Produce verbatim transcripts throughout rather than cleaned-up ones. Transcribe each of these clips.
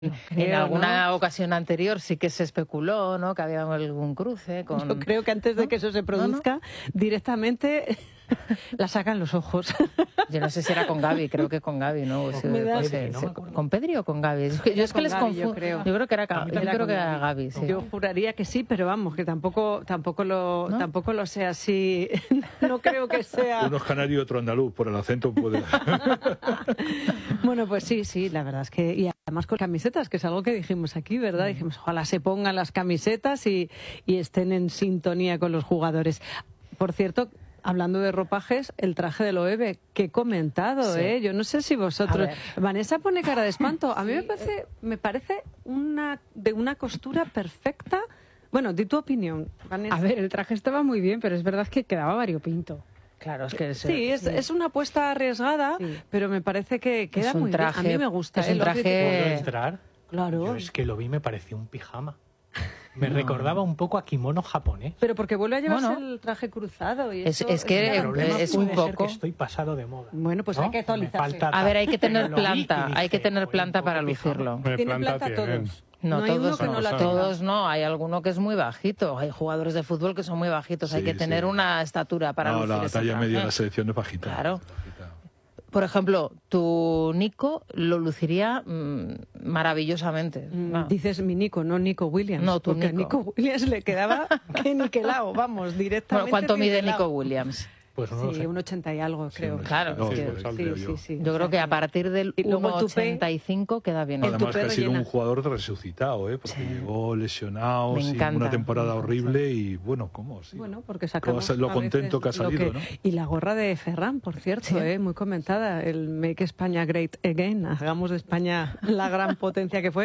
Creo, en alguna ¿no? ocasión anterior sí que se especuló, ¿no?, que había algún cruce con... Yo creo que antes de que eso se produzca, ¿no? No. directamente la sacan los ojos. Yo no sé si era con Gavi, creo que con Gavi, ¿no? O sea, Me da... pues, Pedri, se, ¿no? se, ¿Con Pedri o con Gavi? Es que, yo es que les confundo. Yo creo. yo creo que era, yo era creo que era Gavi, sí. Yo juraría que sí, pero vamos, que tampoco tampoco lo ¿no? tampoco lo sé así. No creo que sea... Uno es canario y otro andaluz, por el acento puede... Bueno, pues sí, sí, la verdad es que... Y además con camisetas, que es algo que dijimos aquí, ¿verdad? Mm. Dijimos, ojalá se pongan las camisetas y, y estén en sintonía con los jugadores. Por cierto... Hablando de ropajes, el traje de Loewe, que he comentado, sí. ¿eh? Yo no sé si vosotros... Vanessa pone cara de espanto. A mí sí. me parece, me parece una, de una costura perfecta. Bueno, di tu opinión, Vanessa. A ver, el traje estaba muy bien, pero es verdad que quedaba variopinto. Claro, es que... Es, sí, es, sí, es una apuesta arriesgada, sí. pero me parece que queda muy traje, bien. A mí me gusta. Es un traje... ¿Puedo entrar? Claro. Yo es que lo vi, me pareció un pijama. Me no. recordaba un poco a kimono japonés. Pero porque vuelve a llevarse bueno, el traje cruzado. Y es, eso, es que el problema es un poco... que estoy pasado de moda. Bueno, pues ¿no? hay que actualizarse. A ver, hay que tener planta, hay que tener planta para lucirlo. ¿Tiene planta todos? No, no todos, no, no, la todos no, hay alguno que es muy bajito, hay jugadores de fútbol que son muy bajitos, sí, hay que tener sí. una estatura para no, lucir la talla media de la selección es bajita. Claro. Por ejemplo, tu Nico lo luciría mmm, maravillosamente. Mm, no. Dices mi Nico, no Nico Williams. No, tu porque Nico. a Nico Williams le quedaba que niquelao, vamos, directamente. Bueno, ¿cuánto mide niquelao? Nico Williams? Pues no sí, sé. un ochenta y algo, creo. Sí, claro. No, es que, sí, sí, sí, sí. Yo creo que a partir del uno ochenta y cinco queda bien. Además que ha sido un jugador resucitado, ¿eh? Porque sí. llegó lesionado, sin una temporada horrible y bueno, ¿cómo? Sí. Bueno, porque sacamos lo contento que ha salido, que... ¿no? Y la gorra de Ferran, por cierto, sí. ¿eh? Muy comentada, el Make España Great Again, hagamos de España la gran potencia que fue,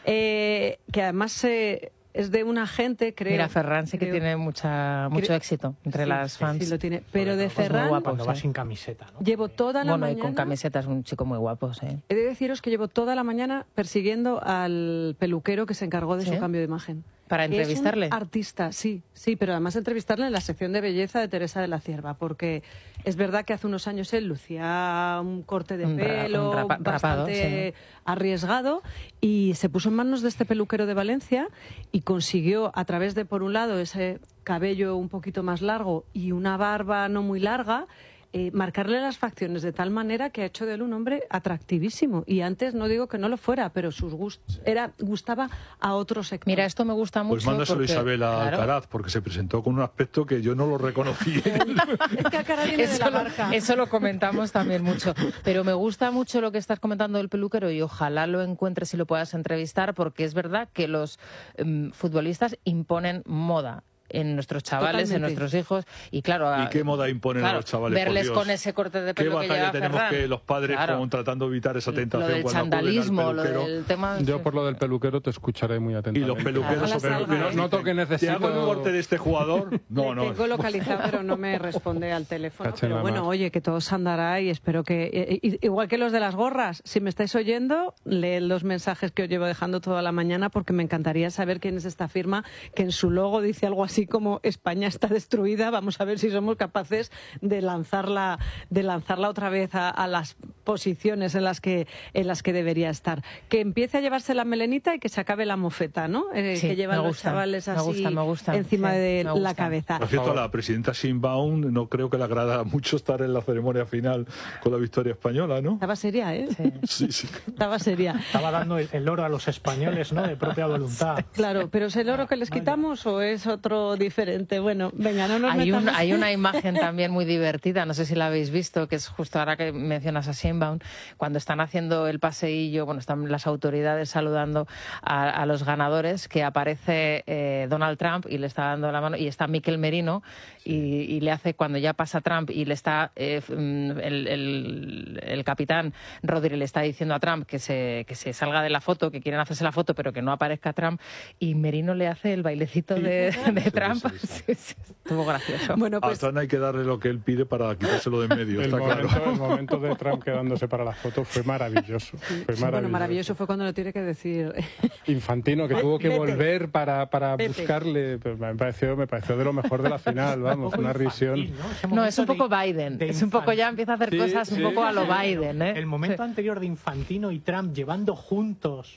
eh, que además... Eh, es de una gente, creo... Mira, Ferran sí que creo, tiene mucha, mucho creo, éxito entre sí, las sí, fans. Sí, lo tiene. Pero de Ferran... Guapo, cuando va sin camiseta, ¿no? Llevo toda la bueno, mañana... Bueno, y con camiseta es un chico muy guapo, sí. He de deciros que llevo toda la mañana persiguiendo al peluquero que se encargó de ¿Sí? su cambio de imagen. ¿Para entrevistarle? Es un artista, sí, sí, pero además entrevistarle en la sección de belleza de Teresa de la Cierva, porque es verdad que hace unos años él lucía un corte de pelo un rapa, bastante rapado, sí. arriesgado y se puso en manos de este peluquero de Valencia y consiguió, a través de, por un lado, ese cabello un poquito más largo y una barba no muy larga, Eh, marcarle las facciones de tal manera que ha hecho de él un hombre atractivísimo. Y antes no digo que no lo fuera, pero sus gustos era gustaba a otro sector. Mira, esto me gusta mucho. Pues mándaselo porque, a Isabel a claro. Alcaraz, porque se presentó con un aspecto que yo no lo reconocí. Es que Alcaraz viene eso, de la marca. Lo, eso lo comentamos también mucho. Pero me gusta mucho lo que estás comentando del peluquero y ojalá lo encuentres y lo puedas entrevistar, porque es verdad que los um, futbolistas imponen moda en nuestros chavales, Totalmente. en nuestros hijos, y claro... ¿Y qué moda imponen claro, a los chavales? Verles con ese corte de pelo ¿Qué que lleva batalla tenemos Ferran? que los padres claro. como tratando de evitar esa tentación? Lo del cuando chandalismo, lo peluquero? del tema... Yo por lo del peluquero te escucharé muy atentamente. Y los peluqueros... Ojalá salga, peluqueros ¿eh? Noto que necesito... ¿Te hago el corte de este jugador? No, no. Tengo localizado, pero no me responde al teléfono. Caché Pero bueno, mar. oye, que todo se andará y espero que... Eh, igual que los de las gorras, si me estáis oyendo, leed los mensajes que os llevo dejando toda la mañana, porque me encantaría saber quién es esta firma que en su logo dice algo así como España está destruida. Vamos a ver si somos capaces de lanzarla, de lanzarla otra vez a, a las posiciones en las que en las que debería estar. Que empiece a llevarse la melenita y que se acabe la mofeta, ¿no? Eh, sí, que llevan gusta, los chavales así me gusta, me gusta, encima sí, de la cabeza. Por cierto, a la presidenta Sheinbaum no creo que le agrada mucho estar en la ceremonia final con la victoria española, ¿no? Estaba seria, ¿eh? Sí, sí. sí. Estaba seria. Estaba dando el, el oro a los españoles, ¿no? De propia voluntad. Claro, pero ¿es el oro que les quitamos o es otro diferente? Bueno, venga, no nos Hay, un, metamos. hay una imagen también muy divertida, no sé si la habéis visto, que es justo ahora que mencionas a Sheinbaum, cuando están haciendo el paseillo, bueno, están las autoridades saludando a, a los ganadores, que aparece eh, Donald Trump y le está dando la mano, y está Mikel Merino, y, y le hace, cuando ya pasa Trump y le está, eh, el, el, el capitán Rodri le está diciendo a Trump que se, que se salga de la foto, que quieren hacerse la foto, pero que no aparezca Trump, y Merino le hace el bailecito de, de sí, Trump. Sí, sí. Sí, sí, estuvo gracioso. Bueno, pues... A Trump hay que darle lo que él pide para quitárselo de en medio, el está momento, claro. El momento de Trump quedándose para la foto fue maravilloso. Fue maravilloso. Bueno, maravilloso fue cuando lo tiene que decir... Infantino, que tuvo que Vete. volver para, para Vete. buscarle. Pues me, pareció, me pareció de lo mejor de la final, vamos, una risión. ¿no? No, es un poco Biden, es un poco ya empieza a hacer sí, cosas un sí, poco a lo sí. Biden, ¿eh? El momento Sí. anterior de Infantino y Trump llevando juntos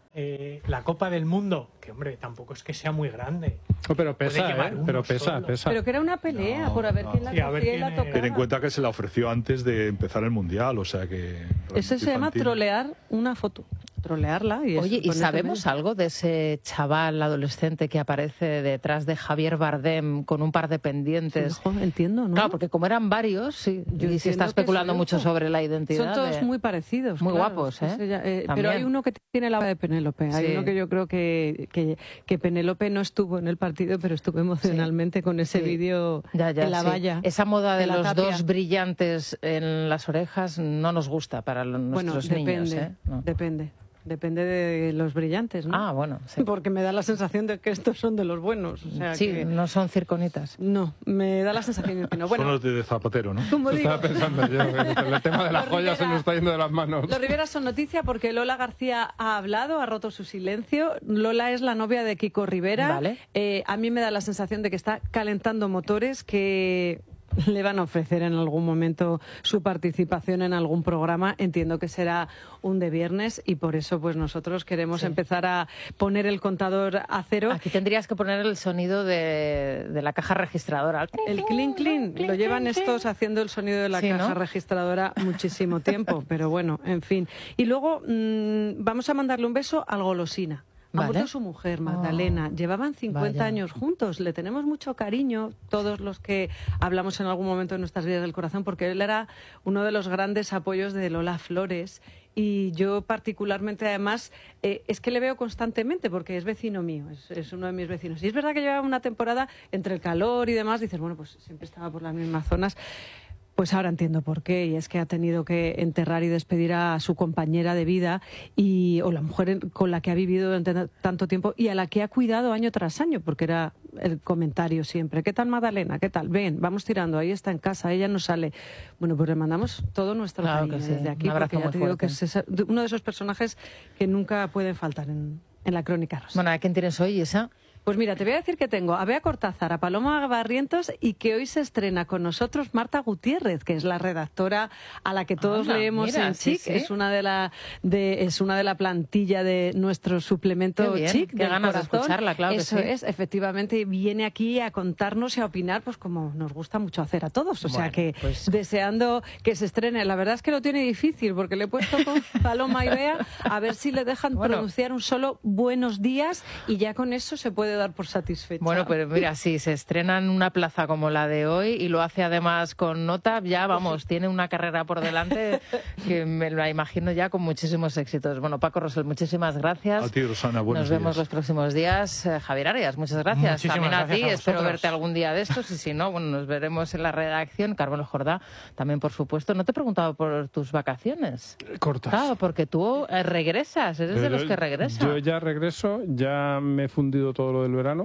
Eh, la Copa del Mundo, que hombre, tampoco es que sea muy grande. No, pero pesa, ¿eh? Pero pesa, solo. pesa. Pero que era una pelea No, por a ver no. quién la Sí, a ver cogía y quién la es. tocaba. Ten en cuenta que se la ofreció antes de empezar el Mundial, o sea que... Eso se llama infantil. trolear una foto. Trolearla y Oye, ¿y ponerte sabemos medio. algo de ese chaval adolescente que aparece detrás de Javier Bardem con un par de pendientes? Ojo, entiendo, ¿no? Claro, porque como eran varios, sí, Yo y se entiendo está que especulando soy mucho ojo. sobre la identidad. Son todos de- muy parecidos. Muy claro, guapos, es que ¿eh? se ya- eh, También. pero hay uno que tiene la de Penélope. Hay Sí. uno que yo creo que, que, que Penélope no estuvo en el partido, pero estuvo emocionalmente con ese Sí. vídeo Ya, ya, en la sí. valla. Esa moda de en la los tapia. dos brillantes en las orejas no nos gusta para los- Bueno, nuestros niños. depende, ¿eh? No. depende. Depende de los brillantes, ¿no? Ah, bueno, sí. Porque me da la sensación de que estos son de los buenos. O sea Sí, que... no son circonitas. No, me da la sensación de que no. Son Bueno, los de Zapatero, ¿no? como digo, Estaba pensando yo, que el tema de las Los joyas se Rivera- nos está yendo de las manos. los Rivera son noticia porque Lola García ha hablado, ha roto su silencio. Lola es la novia de Kiko Rivera. Vale. Eh, a mí me da la sensación de que está calentando motores, que le van a ofrecer en algún momento su participación en algún programa. Entiendo que será un de viernes y por eso pues nosotros queremos Sí. empezar a poner el contador a cero. Aquí tendrías que poner el sonido de, de la caja registradora. El clean clean lo llevan estos haciendo el sonido de la Sí, caja ¿no? registradora muchísimo tiempo, pero bueno, en fin. Y luego mmm, vamos a mandarle un beso al Golosina. Ha Vale. muerto su mujer, Magdalena. Oh, Llevaban cincuenta vaya. años juntos. Le tenemos mucho cariño, todos los que hablamos en algún momento de nuestras vidas del corazón, porque él era uno de los grandes apoyos de Lola Flores. Y yo particularmente, además, eh, es que le veo constantemente, porque es vecino mío, es, es uno de mis vecinos. Y es verdad que llevaba una temporada entre el calor y demás, dices, bueno, pues siempre estaba por las mismas zonas. Pues ahora entiendo por qué, y es que ha tenido que enterrar y despedir a su compañera de vida y, o la mujer en- con la que ha vivido durante ta- tanto tiempo y a la que ha cuidado año tras año, porque era el comentario siempre. ¿Qué tal, Magdalena? ¿Qué tal? Ven, vamos tirando, ahí está en casa, ella no sale. Bueno, pues le mandamos todo nuestro Claro cariño que sí, desde aquí, un abrazo porque ya muy te digo fuerte. que es esa- de- uno de esos personajes que nunca pueden faltar en, en la Crónica Rosa. Bueno, ¿a quién tienes hoy, esa? Pues mira, te voy a decir que tengo a Bea Cortázar, a Paloma Barrientos y que hoy se estrena con nosotros Marta Gutiérrez, que es la redactora a la que todos Anda, leemos mira, en sí, Chic. sí. Es una de la de es una de la plantilla de nuestro suplemento Qué bien, Chic. qué del ganas de corazón. escucharla, claro que Eso sí. es, efectivamente, viene aquí a contarnos y a opinar, pues como nos gusta mucho hacer a todos. O sea Bueno, que pues- deseando que se estrene. La verdad es que lo tiene difícil porque le he puesto con Paloma y Bea a ver si le dejan Bueno. pronunciar un solo buenos días y ya con eso se puede dar por satisfecha. Bueno, pero mira, si se estrena en una plaza como la de hoy y lo hace además con nota, ya vamos, tiene una carrera por delante que me la imagino ya con muchísimos éxitos. Bueno, Paco Rosell, muchísimas gracias. A ti, Rosana, buenos Nos vemos días. los próximos días. Eh, Javier Arias, muchas gracias. Muchísimas También a gracias ti, a espero vosotros. verte algún día de estos y si no, bueno, nos veremos en la redacción. Carmelo Jordá, también por supuesto. No te he preguntado por tus vacaciones. Cortas. Claro, porque tú eh, regresas, eres de Pero los que regresan. Yo ya regreso, ya me he fundido todo lo del verano.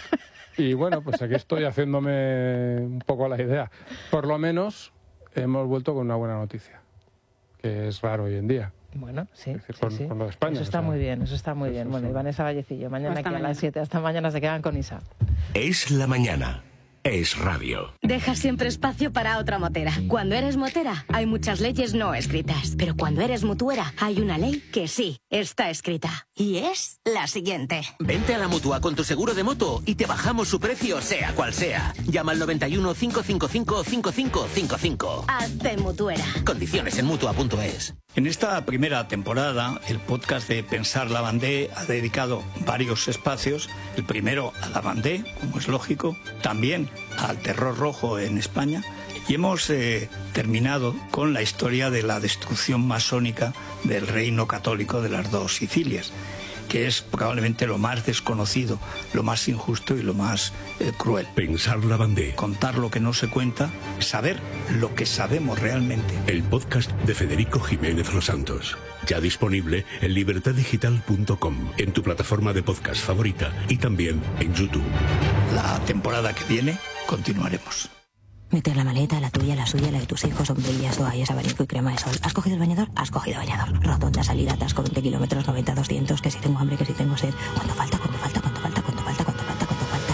Y bueno, pues aquí estoy haciéndome un poco a la idea. Por lo menos hemos vuelto con una buena noticia, que es raro hoy en día. Bueno, sí, Es decir, sí, con- sí. con lo de España, Eso o está sea, muy bien, eso está muy eso bien. es Bueno, y un- Vanessa Vallecillo, mañana Hasta aquí a mañana. las siete. Hasta mañana se quedan con Isa. Es la mañana. Es radio. Deja siempre espacio para otra motera. Cuando eres motera, hay muchas leyes no escritas. Pero cuando eres mutuera, hay una ley que sí está escrita. Y es la siguiente. Vente a la Mutua con tu seguro de moto y te bajamos su precio sea cual sea. Llama al noventa y uno, cinco cinco cinco, cinco cinco cinco cinco. Hazte mutuera. Condiciones en mutua punto es. En esta primera temporada, el podcast de Pensar Lavandé ha dedicado varios espacios. El primero a Lavandé, como es lógico, también al terror rojo en España. Y hemos eh, terminado con la historia de la destrucción masónica del reino católico de las dos Sicilias, que es probablemente lo más desconocido, lo más injusto y lo más eh, cruel. Pensar Lavandé. Contar lo que no se cuenta, saber lo que sabemos realmente. El podcast de Federico Jiménez Los Santos. Ya disponible en libertad digital punto com, en tu plataforma de podcast favorita y también en YouTube. La temporada que viene continuaremos. Meter la maleta, la tuya, la suya, la de tus hijos, sombrillas, toallas, abanico y crema de sol. ¿Has cogido el bañador? Has cogido bañador. Rotonda, salida, atasco, veinte kilómetros, noventa, doscientos, que si tengo hambre, que si tengo sed. ¿Cuánto falta? ¿Cuánto falta? ¿Cuánto falta? ¿Cuánto falta? ¿Cuánto falta? ¿Cuánto falta?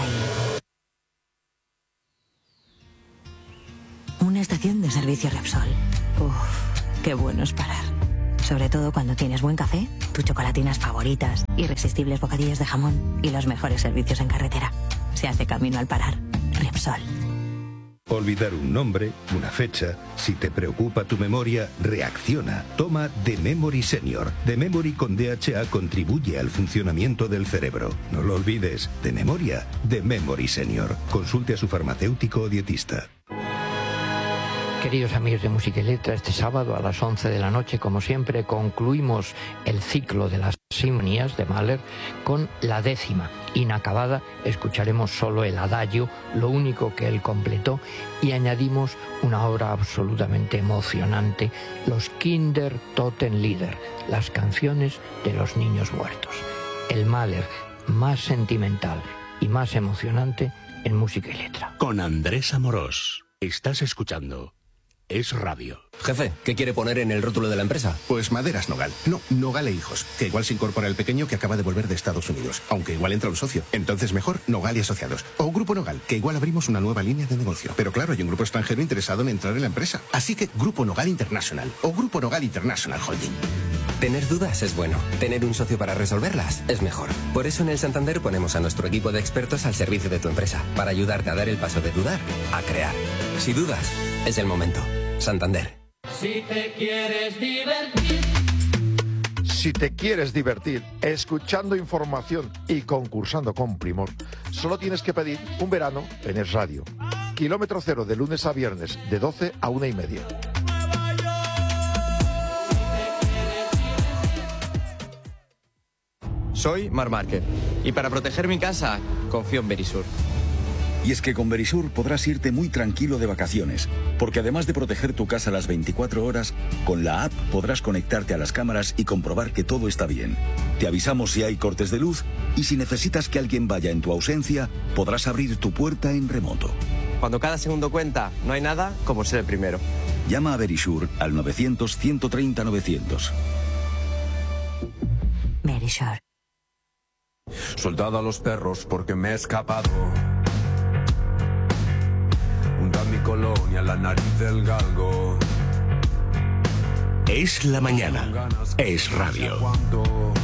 Y... Una estación de servicio Repsol. Uf, qué bueno es parar. Sobre todo cuando tienes buen café, tus chocolatinas favoritas, irresistibles bocadillos de jamón y los mejores servicios en carretera. Se hace camino al parar. Repsol. Olvidar un nombre, una fecha. Si te preocupa tu memoria, reacciona. Toma The Memory Senior. The Memory con D H A contribuye al funcionamiento del cerebro. No lo olvides. De memoria, The Memory Senior. Consulte a su farmacéutico o dietista. Queridos amigos de Música y Letra, este sábado a las once de la noche, como siempre, concluimos el ciclo de las sinfonías de Mahler con la décima. Inacabada, escucharemos solo el adagio, lo único que él completó, y añadimos una obra absolutamente emocionante, los Kindertotenlieder, las canciones de los niños muertos. El Mahler más sentimental y más emocionante en Música y Letra. Con Andrés Amorós. Estás escuchando Es Radio. Jefe, ¿qué quiere poner en el rótulo de la empresa? Pues Maderas Nogal. No, Nogal e Hijos. Que igual se incorpora el pequeño que acaba de volver de Estados Unidos. Aunque igual entra un socio. Entonces mejor Nogal y Asociados. O Grupo Nogal, que igual abrimos una nueva línea de negocio. Pero claro, hay un grupo extranjero interesado en entrar en la empresa. Así que Grupo Nogal International. O Grupo Nogal International Holding. Tener dudas es bueno. Tener un socio para resolverlas es mejor. Por eso en el Santander ponemos a nuestro equipo de expertos al servicio de tu empresa. Para ayudarte a dar el paso de dudar a crear. Si dudas, es el momento. Santander. Si te quieres divertir. Si te quieres divertir escuchando información y concursando con primor, solo tienes que pedir un verano en Es Radio. Kilómetro cero de lunes a viernes, de doce a una y media. Soy Mar Márquez y para proteger mi casa confío en Verisur. Y es que con Verisur podrás irte muy tranquilo de vacaciones, porque además de proteger tu casa las veinticuatro horas, con la app podrás conectarte a las cámaras y comprobar que todo está bien. Te avisamos si hay cortes de luz y si necesitas que alguien vaya en tu ausencia, podrás abrir tu puerta en remoto. Cuando cada segundo cuenta, no hay nada como ser el primero. Llama a Verisur al novecientos, ciento treinta, novecientos. Verisur. Soldado a los perros porque me he escapado. Hunda mi colonia, la nariz del galgo. Es la mañana. Es Radio.